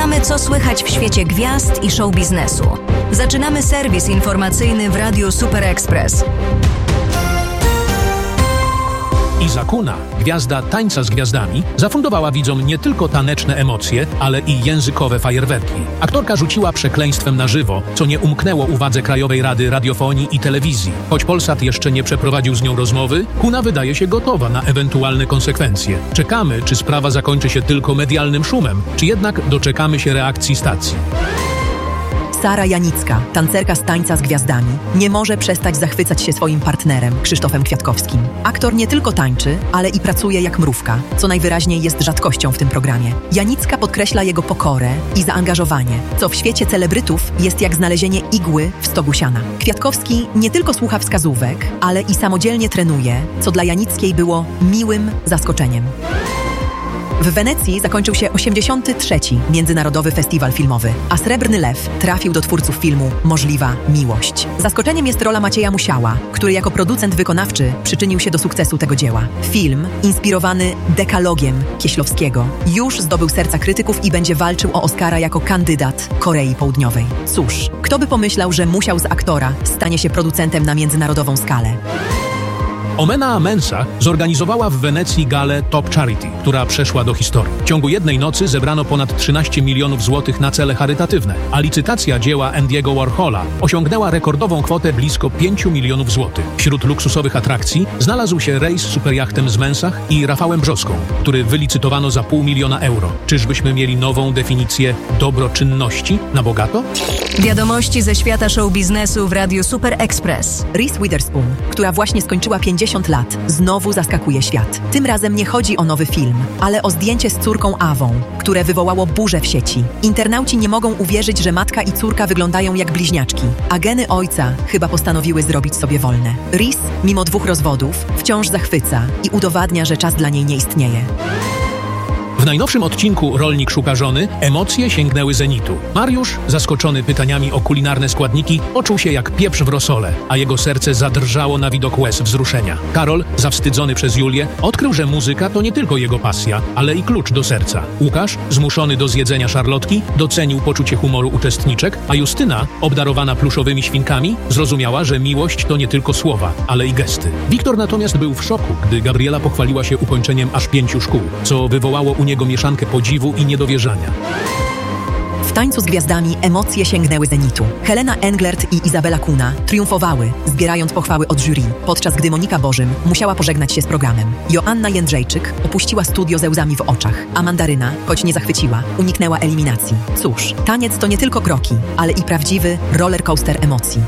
Sprawdzamy, co słychać w świecie gwiazd i show biznesu. Zaczynamy serwis informacyjny w Radiu Super Express. Iza Kuna, gwiazda Tańca z Gwiazdami, zafundowała widzom nie tylko taneczne emocje, ale i językowe fajerwerki. Aktorka rzuciła przekleństwem na żywo, co nie umknęło uwadze Krajowej Rady Radiofonii i Telewizji. Choć Polsat jeszcze nie przeprowadził z nią rozmowy, Kuna wydaje się gotowa na ewentualne konsekwencje. Czekamy, czy sprawa zakończy się tylko medialnym szumem, czy jednak doczekamy się reakcji stacji. Sara Janicka, tancerka z Tańca z Gwiazdami, nie może przestać zachwycać się swoim partnerem, Krzysztofem Kwiatkowskim. Aktor nie tylko tańczy, ale i pracuje jak mrówka, co najwyraźniej jest rzadkością w tym programie. Janicka podkreśla jego pokorę i zaangażowanie, co w świecie celebrytów jest jak znalezienie igły w stogu siana. Kwiatkowski nie tylko słucha wskazówek, ale i samodzielnie trenuje, co dla Janickiej było miłym zaskoczeniem. W Wenecji zakończył się 83. Międzynarodowy Festiwal Filmowy, a Srebrny Lew trafił do twórców filmu Możliwa Miłość. Zaskoczeniem jest rola Macieja Musiała, który jako producent wykonawczy przyczynił się do sukcesu tego dzieła. Film, inspirowany dekalogiem Kieślowskiego, już zdobył serca krytyków i będzie walczył o Oscara jako kandydat Korei Południowej. Cóż, kto by pomyślał, że Musiał z aktora stanie się producentem na międzynarodową skalę? Omena Mensa zorganizowała w Wenecji galę Top Charity, która przeszła do historii. W ciągu jednej nocy zebrano ponad 13 milionów złotych na cele charytatywne, a licytacja dzieła Andiego Warhola osiągnęła rekordową kwotę blisko 5 milionów złotych. Wśród luksusowych atrakcji znalazł się rejs superjachtem z Mensach i Rafałem Brzoską, który wylicytowano za $500 000 euro. Czyżbyśmy mieli nową definicję dobroczynności na bogato? Wiadomości ze świata show biznesu w Radiu Super Express. Reese Witherspoon, która właśnie skończyła 50 lat, znowu zaskakuje świat. Tym razem nie chodzi o nowy film, ale o zdjęcie z córką Awą, które wywołało burzę w sieci. Internauci nie mogą uwierzyć, że matka i córka wyglądają jak bliźniaczki, a geny ojca chyba postanowiły zrobić sobie wolne. Reese, mimo 2 rozwodów, wciąż zachwyca i udowadnia, że czas dla niej nie istnieje. W najnowszym odcinku Rolnik szuka żony emocje sięgnęły zenitu. Mariusz, zaskoczony pytaniami o kulinarne składniki, poczuł się jak pieprz w rosole, a jego serce zadrżało na widok łez wzruszenia. Karol, zawstydzony przez Julię, odkrył, że muzyka to nie tylko jego pasja, ale i klucz do serca. Łukasz, zmuszony do zjedzenia szarlotki, docenił poczucie humoru uczestniczek, a Justyna, obdarowana pluszowymi świnkami, zrozumiała, że miłość to nie tylko słowa, ale i gesty. Wiktor natomiast był w szoku, gdy Gabriela pochwaliła się ukończeniem aż 5 szkół, co wywołało u niego mieszankę podziwu i niedowierzania. W Tańcu z Gwiazdami emocje sięgnęły zenitu. Helena Englert i Izabela Kuna triumfowały, zbierając pochwały od jury, podczas gdy Monika Bożym musiała pożegnać się z programem. Joanna Jędrzejczyk opuściła studio ze łzami w oczach, a Mandaryna, choć nie zachwyciła, uniknęła eliminacji. Cóż, taniec to nie tylko kroki, ale i prawdziwy rollercoaster emocji.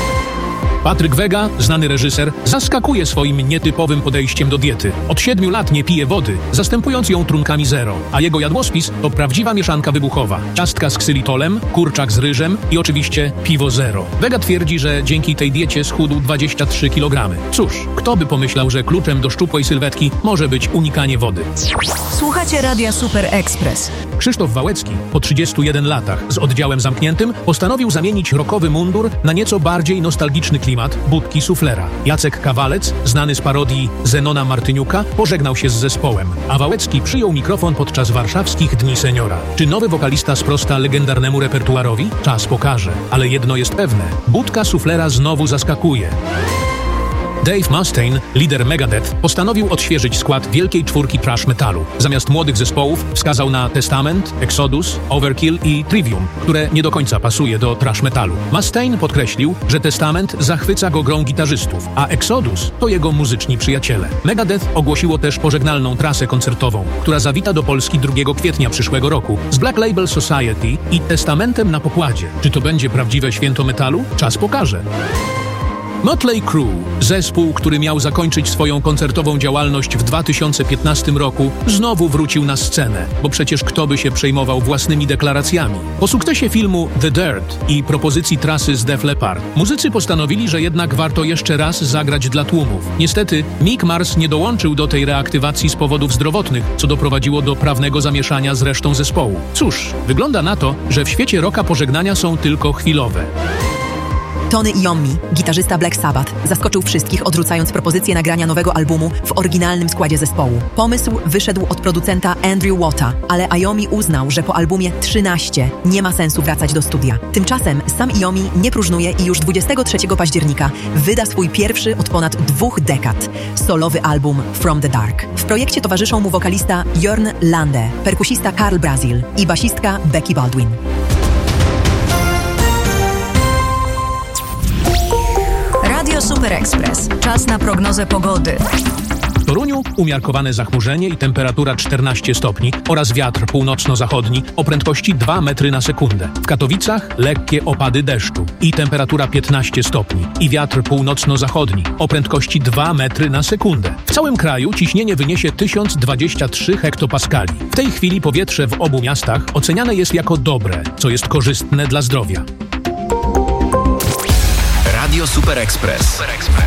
Patryk Wega, znany reżyser, zaskakuje swoim nietypowym podejściem do diety. Od 7 lat nie pije wody, zastępując ją trunkami zero, a jego jadłospis to prawdziwa mieszanka wybuchowa. Ciastka z ksylitolem, kurczak z ryżem i oczywiście piwo zero. Wega twierdzi, że dzięki tej diecie schudł 23 kg. Cóż, kto by pomyślał, że kluczem do szczupłej sylwetki może być unikanie wody. Słuchacie Radia Super Express. Krzysztof Wałecki, po 31 latach z oddziałem zamkniętym, postanowił zamienić rockowy mundur na nieco bardziej nostalgiczny klimat budki suflera. Jacek Kawalec, znany z parodii Zenona Martyniuka, pożegnał się z zespołem, a Wałecki przyjął mikrofon podczas warszawskich Dni Seniora. Czy nowy wokalista sprosta legendarnemu repertuarowi? Czas pokaże. Ale jedno jest pewne. Budka suflera znowu zaskakuje. Dave Mustaine, lider Megadeth, postanowił odświeżyć skład wielkiej czwórki thrash metalu. Zamiast młodych zespołów wskazał na Testament, Exodus, Overkill i Trivium, które nie do końca pasuje do thrash metalu. Mustaine podkreślił, że Testament zachwyca go grą gitarzystów, a Exodus to jego muzyczni przyjaciele. Megadeth ogłosiło też pożegnalną trasę koncertową, która zawita do Polski 2 kwietnia przyszłego roku z Black Label Society i Testamentem na pokładzie. Czy to będzie prawdziwe święto metalu? Czas pokaże. Motley Crue, zespół, który miał zakończyć swoją koncertową działalność w 2015 roku, znowu wrócił na scenę, bo przecież kto by się przejmował własnymi deklaracjami. Po sukcesie filmu The Dirt i propozycji trasy z Def Leppard, muzycy postanowili, że jednak warto jeszcze raz zagrać dla tłumów. Niestety, Mick Mars nie dołączył do tej reaktywacji z powodów zdrowotnych, co doprowadziło do prawnego zamieszania z resztą zespołu. Cóż, wygląda na to, że w świecie rocka pożegnania są tylko chwilowe. Tony Iommi, gitarzysta Black Sabbath, zaskoczył wszystkich, odrzucając propozycję nagrania nowego albumu w oryginalnym składzie zespołu. Pomysł wyszedł od producenta Andrew Watta, ale Iommi uznał, że po albumie 13 nie ma sensu wracać do studia. Tymczasem sam Iommi nie próżnuje i już 23 października wyda swój pierwszy od ponad 2 dekad solowy album From the Dark. W projekcie towarzyszą mu wokalista Jörn Lande, perkusista Karl Brazil i basistka Becky Baldwin. Radio Super Express. Czas na prognozę pogody. W Toruniu umiarkowane zachmurzenie i temperatura 14 stopni oraz wiatr północno-zachodni o prędkości 2 metry na sekundę. W Katowicach lekkie opady deszczu i temperatura 15 stopni i wiatr północno-zachodni o prędkości 2 metry na sekundę. W całym kraju ciśnienie wyniesie 1023 hektopaskali. W tej chwili powietrze w obu miastach oceniane jest jako dobre, co jest korzystne dla zdrowia. Radio Super Express.